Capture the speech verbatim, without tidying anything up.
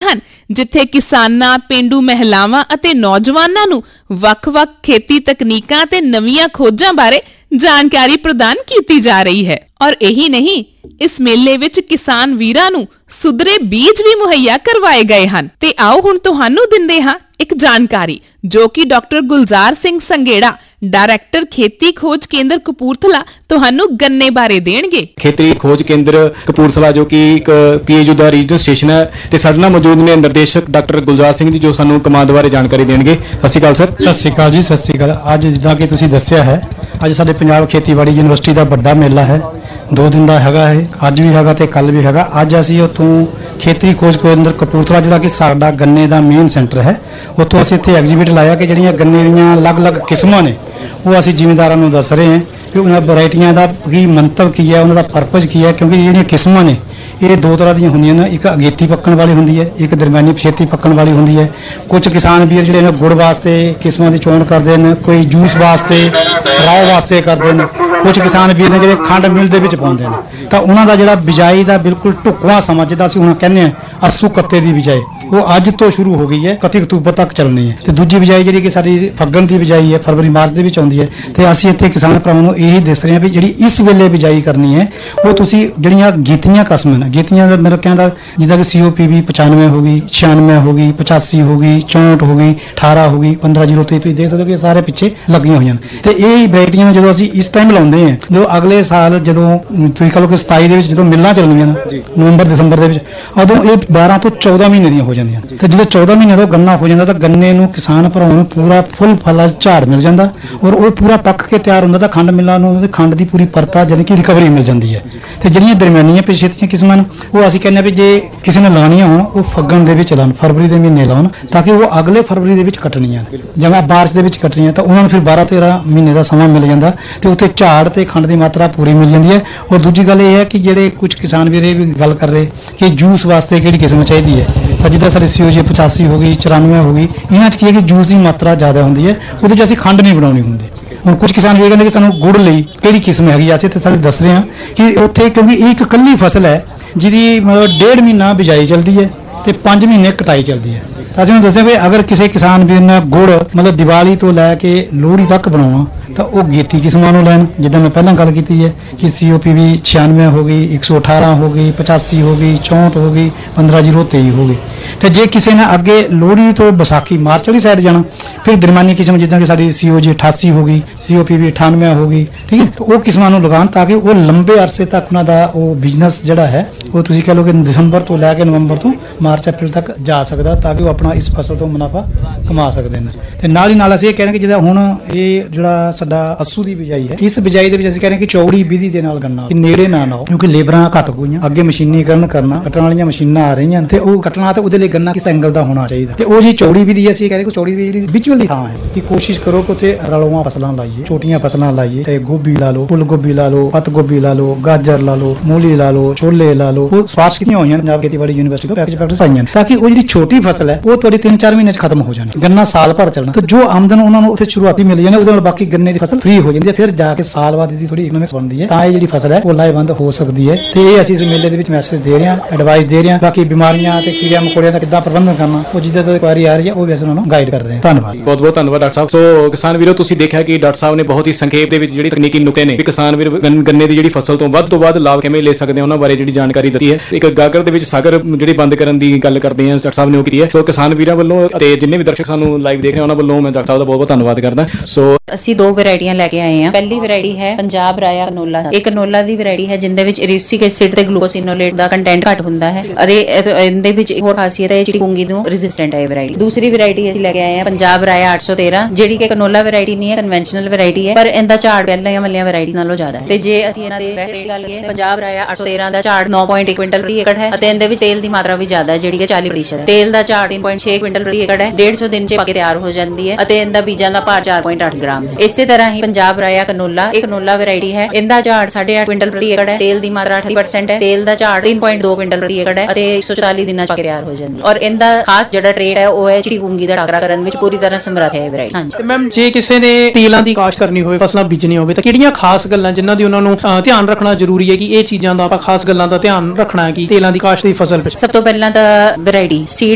ਹਨ, ਜਿੱਥੇ ਕਿਸਾਨਾਂ, ਪੇਂਡੂ ਮਹਿਲਾਵਾਂ ਅਤੇ ਨੌਜਵਾਨਾਂ ਨੂੰ ਵੱਖ-ਵੱਖ ਖੇਤੀ ਤਕਨੀਕਾਂ ਤੇ ਨਵੀਆਂ ਖੋਜਾਂ ਬਾਰੇ ਜਾਣਕਾਰੀ ਪ੍ਰਦਾਨ ਕੀਤੀ ਜਾ ਰਹੀ ਹੈ। ਔਰ ਇਹੀ ਨਹੀਂ, ਇਸ ਮੇਲੇ ਵਿੱਚ ਕਿਸਾਨ ਵੀਰਾਂ ਨੂੰ ਸੁਧਰੇ ਬੀਜ ਵੀ ਮੁਹੱਈਆ ਕਰਵਾਏ ਗਏ ਹਨ। ਤੇ ਆਓ ਹੁਣ ਤੁਹਾਨੂੰ ਦਿੰਦੇ ਹਾਂ ਇੱਕ ਜਾਣਕਾਰੀ ਜੋ ਕਿ ਡਾਕਟਰ ਗੁਲਜ਼ਾਰ ਸਿੰਘ ਸੰਘੇੜਾ, डायरेक्टर खेती खोज केंद्र कपूरथला ਤੁਹਾਨੂੰ गन्ने बारे देणगे। खेती खोज केंद्र कपूरथला जो कि एक पीएचयू ਦਾ ਰੀਜਨਲ ਸਟੇਸ਼ਨ ਹੈ ਤੇ ਸਾਡੇ ਨਾਲ ਮੌਜੂਦ ਨੇ ਨਿਰਦੇਸ਼ਕ ਡਾਕਟਰ ਗੁਲਜ਼ਾਰ ਸਿੰਘ ਜੀ ਜੋ ਸਾਨੂੰ ਕਮਾਂਡ ਬਾਰੇ ਜਾਣਕਾਰੀ ਦੇਣਗੇ। ਸਤਿ ਸ਼੍ਰੀ ਅਕਾਲ ਸਰ। ਸਤਿ ਸ਼੍ਰੀ ਅਕਾਲ ਜੀ। ਸਤਿ ਸ਼੍ਰੀ ਅਕਾਲ। ਅੱਜ ਜਿੱਦਾਂ ਕਿ ਤੁਸੀਂ ਦੱਸਿਆ ਹੈ, ਅੱਜ ਸਾਡੇ ਪੰਜਾਬ ਖੇਤੀਬਾੜੀ ਯੂਨੀਵਰਸਿਟੀ ਦਾ ਵੱਡਾ ਮੇਲਾ ਹੈ, ਦੋ ਦਿਨ ਦਾ ਹੈਗਾ ਹੈ, ਅੱਜ ਵੀ ਹੈਗਾ ਤੇ ਕੱਲ ਵੀ ਹੈਗਾ। ਅੱਜ ਅਸੀਂ ਉੱਥੋਂ ਖੇਤੀ ਖੋਜ ਕੇਂਦਰ ਕਪੂਰਥਲਾ ਜਿਹੜਾ ਕਿ ਸਾਡਾ ਗੰਨੇ ਦਾ ਮੇਨ ਸੈਂਟਰ ਹੈ, ਉੱਥੋਂ ਅਸੀਂ ਇੱਥੇ ਐਗਜ਼ੀਬਿਟ ਲਾਇਆ ਕਿ ਜਿਹੜੀਆਂ ਗੰਨੇ ਦੀਆਂ ਅਲੱਗ-ਅਲੱਗ ਕਿਸਮਾਂ ਨੇ ਉਹ ਅਸੀਂ ਜ਼ਿਮੀਂਦਾਰਾਂ ਨੂੰ ਦੱਸ ਰਹੇ ਹਾਂ ਕਿ ਉਹਨਾਂ ਵੈਰਾਈਟੀਆਂ ਦਾ ਕੀ ਮੰਤਵ ਕੀ ਹੈ, ਉਹਨਾਂ ਦਾ ਪਰਪਸ ਕੀ ਹੈ। ਕਿਉਂਕਿ ਜਿਹੜੀਆਂ ਕਿਸਮਾਂ ਨੇ ਇਹ ਦੋ ਤਰ੍ਹਾਂ ਦੀਆਂ ਹੁੰਦੀਆਂ ਨੇ, ਇੱਕ ਅਗੇਤੀ ਪੱਕਣ ਵਾਲੀ ਹੁੰਦੀ ਹੈ, ਇੱਕ ਦਰਮਿਆਨੀ ਪਛੇਤੀ ਪੱਕਣ ਵਾਲੀ ਹੁੰਦੀ ਹੈ। ਕੁਝ ਕਿਸਾਨ ਵੀਰ ਜਿਹੜੇ ਨੇ ਗੁੜ ਵਾਸਤੇ ਕਿਸਮਾਂ ਦੀ ਚੋਣ ਕਰਦੇ ਨੇ, ਕੋਈ ਜੂਸ ਵਾਸਤੇ, ਰਾਓ ਵਾਸਤੇ ਕਰਦੇ ਨੇ, ਕੁਝ ਕਿਸਾਨ ਵੀਰ ਨੇ ਜਿਹੜੇ ਖੰਡ ਮਿਲ ਦੇ ਵਿੱਚ ਪਾਉਂਦੇ ਨੇ। ਤਾਂ ਉਹਨਾਂ ਦਾ ਜਿਹੜਾ ਬਿਜਾਈ ਦਾ ਬਿਲਕੁਲ ਢੁਕਵਾਂ ਸਮਾਂ ਜਿੱਦਾਂ ਅਸੀਂ ਹੁਣ ਕਹਿੰਦੇ ਹਾਂ ਅੱਸੂ ਕੱਤੇ ਦੀ ਬਿਜਾਈ, ਉਹ ਅੱਜ ਤੋਂ ਸ਼ੁਰੂ ਹੋ ਗਈ ਹੈ, ਇਕੱਤੀ ਅਕਤੂਬਰ ਤੱਕ ਚੱਲਣੀ ਹੈ। ਤੇ ਦੂਜੀ ਬਿਜਾਈ ਜਿਹੜੀ ਕਿ ਸਾਡੀ ਫੱਗਣ ਦੀ ਬਿਜਾਈ ਹੈ, ਫਰਵਰੀ ਮਾਰਚ ਦੇ ਵਿੱਚ ਆਉਂਦੀ ਹੈ। ਤੇ ਅਸੀਂ ਇੱਥੇ ਕਿਸਾਨ ਭਰਾਵਾਂ ਨੂੰ ਇਹੀ ਦੱਸ ਰਹੇ ਹਾਂ ਵੀ ਜਿਹੜੀ ਇਸ ਵੇਲੇ ਬਿਜਾਈ ਕਰਨੀ ਹੈ ਉਹ ਤੁਸੀਂ ਜਿਹੜੀਆਂ ਗੀਤੀਆਂ ਕਸਮਾਂ ਨੇ, ਗੀਤੀਆਂ ਦਾ ਮੇਰਾ ਕਹਿੰਦਾ ਜਿੱਦਾਂ ਕਿ ਸੀ ਓ ਪੀ ਵੀ ਪਚਾਨਵੇਂ ਹੋ ਗਈ, ਛਿਆਨਵੇਂ ਹੋ ਗਈ, ਪਚਾਸੀ ਹੋ ਗਈ, ਚੌਂਹਠ ਹੋ ਗਈ, ਅਠਾਰਾਂ ਹੋ ਗਈ, ਪੰਦਰਾਂ ਜ਼ੀਰੋ ਤੇਈ, ਤੁਸੀਂ ਦੇਖ ਸਕਦੇ ਹੋ ਕਿ ਸਾਰੇ ਪਿੱਛੇ ਲੱਗੀਆਂ ਹੋਈਆਂ ਨੇ। ਤੇ ਇਹ ਵੈਰਾਈਟੀਆਂ ਨੂੰ ਜਦੋਂ ਅਸੀਂ ਇਸ ਟਾਈਮ ਲਾਉਂਦੇ ਹਾਂ, ਜਦੋਂ ਅਗਲੇ ਸਾਲ ਜਦੋਂ ਤੁਸੀਂ ਕਹ ਲਓ ਕਿ ਸਤਾਈ ਦੇ ਵਿੱਚ ਜਦੋਂ ਮਿਲਾਂ ਚੱਲਣਗੀਆਂ ਨਾ ਨਵੰਬਰ ਦਸੰਬਰ ਦੇ ਵਿੱਚ, ਉਦੋਂ ਇਹ ਬਾਰਾਂ ਤੋਂ ਚੌਦਾਂ ਮਹੀਨੇ ਦੀਆਂ ਹੋ ਜਾਂਦੀਆਂ। ਤੇ ਜਦੋਂ ਚੌਦਾਂ ਮਹੀਨੇ ਤੋਂ ਗੰਨਾ ਹੋ ਜਾਂਦਾ ਤਾਂ ਗੰਨੇ ਨੂੰ ਕਿਸਾਨ ਭਰਾਵਾਂ ਨੂੰ ਪੂਰਾ ਫੁੱਲ ਫਲ ਝਾੜ ਮਿਲ ਜਾਂਦਾ ਔਰ ਉਹ ਪੂਰਾ ਪੱਕ ਕੇ ਤਿਆਰ ਹੁੰਦਾ ਤਾਂ ਖੰਡ ਮਿਲਾਂ ਨੂੰ ਖੰਡ ਦੀ ਪੂਰੀ ਪਰਤਾ ਜਾਨੀ ਕਿ ਰਿਕਵਰੀ ਮਿਲ ਜਾਂਦੀ ਹੈ। ਤੇ ਜਿਹੜੀਆਂ ਦਰਮਿਆਨੀਆਂ ਪਛੇਤੀਆਂ ਕਿਸਮਾਂ ਨੇ ਉਹ ਅਸੀਂ ਕਹਿੰਦੇ ਵੀ ਜੇ ਕਿਸੇ ਨੇ ਲਾਉਣੀਆਂ ਹੋਣ ਉਹ ਫੱਗਣ ਦੇ ਵਿੱਚ ਲਾਉਣ, ਫਰਵਰੀ ਦੇ ਮਹੀਨੇ ਲਾਉਣ, ਤਾਂ ਕਿ ਉਹ ਅਗਲੇ ਫਰਵਰੀ ਦੇ ਵਿੱਚ ਕੱਟਣੀਆਂ, ਜਿਵੇਂ ਮਾਰਚ ਦੇ ਵਿੱਚ ਕੱਟਣੀਆਂ ਤਾਂ ਉਹਨਾਂ ਨੂੰ ਫਿਰ ਬਾਰਾਂ ਤੇਰਾਂ ਮਹੀਨੇ ਦਾ ਸਮਾਂ ਮਿਲ ਜਾਂਦਾ ਤੇ ਉੱਥੇ ਝਾੜ ਤੇ ਖੰਡ ਦੀ ਮਾਤਰਾ ਪੂਰੀ ਮਿਲ ਜਾਂਦੀ ਹੈ। ਔਰ ਦੂਜੀ ਗੱਲ ਇਹ ਹੈ ਕਿ ਜਿਹੜੇ ਕੁਝ ਕਿਸਾਨ ਵੀਰ ਇਹ ਵੀ ਗੱਲ ਕਰ ਰਹੇ ਕਿ ਜੂਸ ਵਾਸਤੇ ਕਿਹੜੀ ਕਿਸਮ ਚਾਹੀਦੀ ਹੈ, ਤਾਂ ਜਿੱਦਾਂ ਸਾਡੇ ਸੀ ਓ ਜੀ ਪਚਾਸੀ ਹੋ ਗਈ, ਚੁਰਾਨਵੇਂ ਹੋ ਗਈ, ਇਹਨਾਂ 'ਚ ਕੀ ਹੈ ਕਿ ਜੂਸ ਦੀ ਮਾਤਰਾ ਜ਼ਿਆਦਾ ਹੁੰਦੀ ਹੈ, ਉਹਦੇ 'ਚ ਅਸੀਂ ਖੰਡ ਨਹੀਂ ਬਣਾਉਣੀ ਹੁੰਦੀ। ਹੁਣ ਕੁਝ ਕਿਸਾਨ ਵੀ ਕਹਿੰਦੇ ਕਿ ਸਾਨੂੰ ਗੁੜ ਲਈ ਕਿਹੜੀ ਕਿਸਮ ਹੈਗੀ, ਅਸੀਂ ਤੇ ਸਾਰੇ ਦੱਸ ਰਹੇ ਹਾਂ ਕਿ ਉੱਥੇ ਕਿਉਂਕਿ ਇਹ ਇੱਕ ਇਕੱਲੀ ਫਸਲ ਹੈ ਜਿਹਦੀ ਮਤਲਬ ਡੇਢ ਮਹੀਨਾ ਬਿਜਾਈ ਚੱਲਦੀ ਹੈ ਤੇ ਪੰਜ ਮਹੀਨੇ ਕਟਾਈ ਚੱਲਦੀ ਹੈ। ਤਾਂ ਅਸੀਂ ਦੱਸਦੇ ਵੀ ਅਗਰ ਕਿਸੇ ਕਿਸਾਨ ਵੀਰ ਨੇ ਗੁੜ ਮਤਲਬ ਦੀਵਾਲੀ ਤੋਂ ਲੈ ਕੇ ਲੋਹੜੀ ਤੱਕ ਬਣਾਉਣਾ ਤਾਂ ਉਹ ਗੇਤੀ ਕਿਸਮਾਂ ਨੂੰ ਲੈਣ, ਜਿੱਦਾਂ ਮੈਂ ਪਹਿਲਾਂ ਗੱਲ ਕੀਤੀ ਹੈ ਕਿ ਸੀ ਓ ਪੀ ਵੀ ਛਿਆਨਵੇਂ ਹੋ ਗਈ, ਇੱਕ ਸੌ ਅਠਾਰਾਂ ਹੋ ਗਈ, ਪਚਾਸੀ ਹੋ ਗਈ, ਚੌਂਹਠ ਹੋ ਗਈ, ਪੰਦਰਾਂ ਜ਼ੀਰੋ ਤੇਈ ਹੋ ਗਈ। ਤੇ ਜੇ ਕਿਸੇ ਨੇ ਅੱਗੇ ਲੋਹੜੀ ਤੋਂ ਵਿਸਾਖੀ ਮਾਰਚ ਵਾਲੀ ਸਾਈਡ ਜਾਣਾ ਫਿਰ ਦਰਮਿਆਨੀ ਕਿਸਮ ਜਿੱਦਾਂ ਕਿ ਸਾਡੀ ਸੀ ਓ ਜੀ ਅਠਾਸੀ ਹੋ ਗਈ, ਸੀ ਓ ਪੀ ਵੀ ਅਠਾਨਵੇਂ ਹੋ ਗਈ, ਠੀਕ ਹੈ, ਉਹ ਕਿਸਮਾਂ ਨੂੰ ਲਗਾਉਣ ਤਾਂ ਕਿ ਉਹ ਲੰਬੇ ਅਰਸੇ ਤੱਕ ਉਹਨਾਂ ਦਾ ਉਹ ਬਿਜ਼ਨਸ ਜਿਹੜਾ ਹੈ ਉਹ ਤੁਸੀਂ ਕਹਿ ਲਓ ਕਿ ਦਸੰਬਰ ਤੋਂ ਲੈ ਕੇ ਨਵੰਬਰ ਤੋਂ ਮਾਰਚ ਅਪ੍ਰੈਲ ਤੱਕ ਜਾ ਸਕਦਾ ਤਾਂ ਕਿ ਉਹ ਆਪਣਾ ਇਸ ਫਸਲ ਤੋਂ ਮੁਨਾਫਾ ਕਮਾ ਸਕਦੇ ਨੇ। ਤੇ ਨਾਲ ਹੀ ਨਾਲ ਅਸੀਂ ਇਹ ਕਹਿੰਦੇ ਕਿ ਜਿੱਦਾਂ ਹੁਣ ਇਹ ਜਿਹੜਾ ਸਾਡਾ ਅੱਸੂ ਦੀ ਬਿਜਾਈ ਹੈ, ਇਸ ਬਿਜਾਈ ਦੇ ਵਿੱਚ ਅਸੀਂ ਕਹਿੰਦੇ ਕਿ ਚੌੜੀ ਵਿਧੀ ਦੇ ਨਾਲ ਗੰਨਾ ਨੇੜੇ ਨਾ ਲਾਓ ਕਿਉਂਕਿ ਲੇਬਰਾਂ ਘੱਟ ਗਈਆਂ, ਅੱਗੇ ਮਸ਼ੀਨੀਕਰਨ ਕਰਨਾ, ਕੱਟਣ ਵਾਲੀਆਂ ਮਸ਼ੀਨਾਂ ਆ ਰਹੀਆਂ ਤੇ ਉਹ ਕੱਟਣਾ ਤੇ ਉਹਦੇ ਲਈ ਗੰਨਾ ਕਿਸ ਐਂਗਲ ਦਾ ਹੋਣਾ ਚਾਹੀਦਾ। ਤੇ ਉਹ ਜੀ ਚੌੜੀ ਵਿਧੀ ਅਸੀਂ ਕਹਿੰਦੇ ਕਿ ਚੌੜੀ ਵਿਧੀ ਵਿਚੁਅਲ ਦੀ ਥਾਂ ਹੈ ਕਿ ਕੋਸ਼ਿਸ਼ ਕਰੋ ਕਿ ਉੱਥੇ ਰਲਵਾਂ ਫਸਲਾਂ ਲਾਈਏ, ਛੋਟੀਆਂ ਫਸਲਾਂ ਲਾਈਏ, ਤੇ ਗੋਭੀ ਲਾ ਲਓ, ਫੁੱਲ ਗੋਭੀ ਲਾ ਲਓ, ਪੱਤ ਗੋਭੀ ਲਾ ਲਓ, ਗਾਜਰ ਲਾ ਲਓ, ਮੂਲੀ ਲਾ ਲਓ, ਛੋਲੇ ਲਾ ਲਓ। ਉਹ ਸਪਾਰਸ਼ ਕੀਤੀਆਂ ਹੋਈਆਂ ਪੰਜਾਬ ਖੇਤੀਬਾੜੀ ਯੂਨੀਵਰਸਿਟੀ ਤੋਂ ਪੈਕੇਜ ਪੈਕੇਜ ਆਈਆਂ ਤਾਂ ਕਿ ਉਹ ਜਿਹੜੀ ਛੋਟੀ ਫਸਲ ਹੈ ਉਹ ਤੁਹਾਡੀ ਤਿੰਨ ਚਾਰ ਮਹੀਨੇ 'ਚ ਖਤਮ ਹੋ ਜਾਣੀ, ਗੰਨਾ ਸਾਲ ਭਰ ਚੱਲਣਾ। ਤੇ ਜੋ ਆਮਦਨ ਉਹਨਾਂ ਨੂੰ ਉੱਥੇ ਸ਼ੁਰੂਆਤੀ ਮਿਲ ਜਾਂਦੀ ਉਹਦੇ ਨਾਲ ਬਾਕੀ ਗੰਨੇ ਦੀ ਫਸਲ ਫ੍ਰੀ ਹੋ ਜਾਂਦੀ ਹੈ, ਫਿਰ ਜਾ ਕੇ ਸਾਲ ਬਾਅਦ ਦੀ ਥੋੜੀ ਇਕਨੋਮਿਕਸ ਬਣਦੀ ਹੈ ਤਾਂ ਇਹ ਜਿਹੜੀ ਫਸਲ ਹੈ ਉਹ ਲਾਹੇਵੰਦ ਹੋ ਸਕਦੀ ਹੈ। ਤੇ ਇਹ ਅਸੀਂ ਇਸ ਮੇਲੇ ਦੇ ਵਿੱਚ ਮੈਸੇਜ ਦੇ ਰਹੇ ਹਾਂ, ਐਡਵਾਈਸ ਦੇ ਰਹੇ ਹਾਂ। ਬਾਕੀ ਬਿਮਾਰੀਆਂ ਤੇ ਕੀੜਿਆਂ ਮਕੌੜਿਆਂ ਦਾ ਕਿੱਦਾਂ ਪ੍ਰਬੰਧਨ ਕਰਨਾ ਉਹ ਜਿੱਦਾਂ ਤੋਂ ਕੁਆਰੀ ਆ ਰਹੀ ਹੈ ਉਹ ਵੀ ਅਸੀਂ ਉਹਨਾਂ ਨੂੰ ਗਾਈਡ ਕਰ ਰਹੇ ਹਾਂ। ਧੰਨਵਾਦ, ਬਹੁਤ ਬਹੁਤ ਧੰਨਵਾਦ ਡਾਕਟਰ ਸਾਹਿਬ। ਸੋ ਕਿਸਾਨ ਵੀਰੋ ਤੁਸੀਂ ਦੇਖਿਆ ਕਿ ਡਾਕਟਰ ਸਾਹਿਬ ਨੇ ਬਹੁਤ ਹੀ ਸੰਖੇਪ ਦੇ ਵਿੱਚ ਜਿਹੜੀ ਤਕਨੀਕੀ ਨੁਕਤੇ ਨੇ ਕਿਸਾਨ ਵੀਰ ਗੰਨੇ ਦੀ ਜਿਹੜੀ ਫਸਲ ਤੋਂ ਵੱਧ ਤੋਂ ਵੱਧ ਲਾਭ ਕਿਵੇਂ ਲੈ ਸਕਦੇ ਆ ਉਹਨਾਂ ਬਾਰੇ ਜਿਹੜੀ ਜਾਣਕਾਰੀ ਦਿੱਤੀ ਹੈ। ਇੱਕ ਗਾਗਰ ਦੇ ਵਿੱਚ ਸਾਗਰ ਜਿਹੜੀ ਬੰਦ ਕਰਨ ਦੀ ਗੱਲ ਕਰਦੇ ਹਾਂ ਡਾਕਟਰ ਸਾਹਿਬ ਨੇ ਉਹ ਕੀਤੀ ਹੈ। ਸੋ ਕਿਸਾਨ ਵੀਰਾਂ ਵੱਲੋਂ ਤੇ ਜਿੰਨੇ ਵੀ ਦਰਸ਼ਕ ਸਾਨੂੰ ਲਾਈਵ ਦੇਖ ਰਹੇ ਉਹਨਾਂ ਵੱਲੋਂ ਮੈਂ ਡਾਕਟਰ ਸਾਹਿਬ ਦਾ ਬਹੁਤ ਬਹੁਤ ਧੰਨਵਾਦ ਕਰਦਾ। ਸੋ ਅਸੀਂ ਦੋ ਵੈਰਾਈਟੀਆਂ ਲੈ ਕੇ ਆਏ ਹਾਂ। ਪਹਿਲੀ ਵੈਰਾਈਟੀ ਹੈ ਪੰਜਾਬ ਰਾਇਆ ਕਨੋਲਾ। ਇਹ ਕਨੋਲਾ ਦੀ ਵੈਰਾਈਟੀ ਹੈ ਜਿੰਦੇ ਵਿੱਚ ਇਰਿਊਸਿਕ ਐਸਿਡ ਤੇ ਗਲੂਕੋਸਿਨੋਲੇਟ ਦਾ ਕੰਟੈਂਟ ਘੱਟ ਹੁੰਦਾ ਹੈ ਅਤੇ ਇਹਦੇ ਵਿੱਚ ਇੱਕ ਹੋਰ ਖਾਸੀਅਤ ਹੈ ਜਿਹੜੀ ਕੁੰਗੀ ਨੂੰ ਰੈਜ਼ਿਸਟੈਂਟ ਹੈ ਇਹ ਵੈਰਾਈਟੀ। ਦੂਸਰੀ ਵੈਰਾਈਟੀ ਅਸੀਂ ਲੈ ਕੇ ਆਏ ਹਾਂ ਪੰਜਾਬ ਰਾਇਆ ਅੱਠ ਸੌ ਤੇਰਾਂ ਜਿਹੜੀ ਕਿ ਕਨੋਲਾ ਵੈਰਾਈਟੀ ਨਹੀਂ ਹੈ, ਕਨਵੈਨਸ਼ਨਲ ਵੈਰਾਈਟੀ ਹੈ, ਪਰ ਇਹਦਾ ਝਾੜ ਪਹਿਲਾਂ ਵਾਲੀਆਂ ਵੈਰਾਈਟੀ ਨਾਲੋਂ ਜ਼ਿਆਦਾ ਹੈ। ਤੇ ਜੇ ਅਸੀਂ ਇਹਨਾਂ ਦੇ ਵੈਰਾਈਟੀ ਗੱਲ ਕਰੀਏ ਪੰਜਾਬ ਰਾਇਆ ਅੱਠ ਸੌ ਤੇਰਾਂ ਦਾ ਝਾੜ ਨੌ ਪੁਆਇੰਟ ਇੱਕ ਕੁਇੰਟਲ ਪ੍ਰਤੀ ਏਕੜ ਹੈ ਅਤੇ ਇਹਦੇ ਵਿੱਚ ਤੇਲ ਦੀ ਮਾਤਰਾ ਵੀ ਜ਼ਿਆਦਾ ਹੈ ਜਿਹੜੀ ਕਿ ਚਾਲੀ ਪ੍ਰਤੀਸ਼ਤ ਹੈ। ਤੇਲ ਦਾ ਝਾੜ ਤਿੰਨ ਪੁਆਇੰਟ ਛੇ ਕੁਇੰਟਲ ਪ੍ਰਤੀ ਏਕੜ ਹੈ, ਡੇਢ ਸੌ ਦਿਨ 'ਚ ਪੱਕ ਕੇ ਤਿਆਰ ਹੋ ਜਾਂਦੀ ਹੈ ਅਤੇ ਇਹਦਾ ਬੀਜਾਂ ਦਾ ਭਾਰ ਚਾਰ ਪੁਆਇੰਟ ਅੱਠ ਗ੍ਰਾਮ ਹੈ। ਇਸੇ ਤਰ੍ਹਾਂ ਹੀ ਪੰਜਾਬ ਰਾਇਆ ਕਨੋਲਾ ਇੱਕ ਕਨੋਲਾ ਵੈਰਾਈਟੀ ਹੈ, ਇਹਦਾ ਝਾੜ ਸਾਢੇ ਅੱਠ ਕੁਇੰਟਲ ਪ੍ਰਤੀ ਏਕੜ ਹੈ, ਤੇਲ ਦੀ ਮਾਤਰਾ ਅਠੱਤੀ ਪਰਸੈਂਟ ਹੈ, ਤੇਲ ਦਾ ਝਾੜ ਤਿੰਨ ਪੁਆਇੰਟ ਦੋ ਕੁਇੰਟਲ ਪ੍ਰਤੀ ਏਕੜ ਹੈ ਅਤੇ ਇੱਕ ਸੌ ਚਾਲੀ ਦਿਨਾਂ 'ਚ ਪੱਕ ਕੇ ਤਿਆਰ ਹੋ ਜਾਂਦੀ ਹੈ। ਔਰ ਇਹਦਾ ਖਾਸ ਜਿਹੜਾ ਟ੍ਰੇਡ ਹੈ ਉਹ ਹੈ ਚਿੜੀ ਕੁੰਗੀ ਦਾ ਟਾਕਰਾ ਕਰਨ ਵਿੱਚ ਪੂਰੀ ਤਰ੍ਹਾਂ ਸਮਰੱਥ ਹੈ ਇਹ ਵੈਰਾਈਟੀ। ਹਾਂਜੀ ਤੇ ਮੈਮ ਜੇ ਕਿਸੇ ਨੇ ਤੇਲਾਂ ਦੀ ਕਾਸ਼ਤ ਕਰਨੀ ਹੋਵੇ, ਫਸਲਾਂ ਬੀਜਣੀ ਹੋਵੇ ਤਾਂ ਕਿਹੜੀਆਂ ਖਾਸ ਗੱਲਾਂ ਜਿਨ੍ਹਾਂ ਦੀ ਉਹਨਾਂ ਨੂੰ ਧਿਆਨ ਰੱਖਣਾ ਜ਼ਰੂਰੀ ਹੈ ਕਿ ਇਹ ਚੀਜ਼ਾਂ ਦਾ ਆਪਾਂ ਖਾਸ ਗੱਲਾਂ ਦਾ ਧਿਆਨ ਰੱਖਣਾ ਹੈ ਕਿ ਤੇਲਾਂ ਦੀ ਕਾਸ਼ਤ ਦੀ ਫਸਲ ਵਿੱਚ? ਸਭ ਤੋਂ ਪਹਿਲਾਂ ਤਾਂ ਵੈਰਾਈਟੀ ਸੀਡ